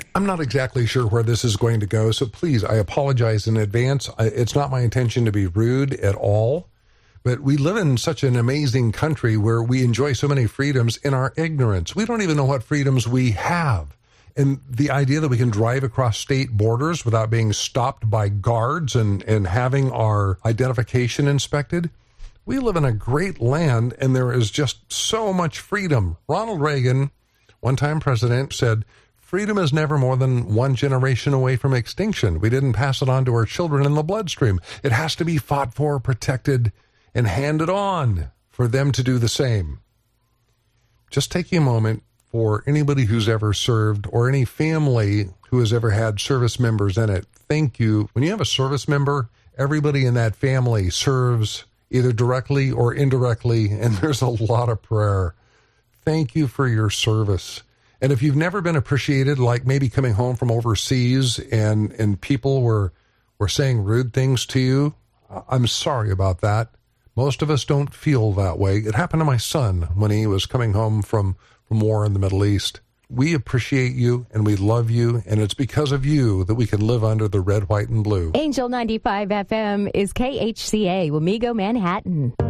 I'm not exactly sure where this is going to go, so please, I apologize in advance. It's not my intention to be rude at all, but we live in such an amazing country where we enjoy so many freedoms in our ignorance. We don't even know what freedoms we have. And the idea that we can drive across state borders without being stopped by guards and having our identification inspected. We live in a great land, and there is just so much freedom. Ronald Reagan, one-time president, said, freedom is never more than one generation away from extinction. We didn't pass it on to our children in the bloodstream. It has to be fought for, protected, and handed on for them to do the same. Just taking a moment for anybody who's ever served or any family who has ever had service members in it. Thank you. When you have a service member, everybody in that family serves either directly or indirectly, and there's a lot of prayer. Thank you for your service. And if you've never been appreciated, like maybe coming home from overseas and people were saying rude things to you, I'm sorry about that. Most of us don't feel that way. It happened to my son when he was coming home from war in the Middle East. We appreciate you and we love you, and it's because of you that we can live under the red, white, and blue. Angel 95 FM is KHCA, Wamego, Manhattan.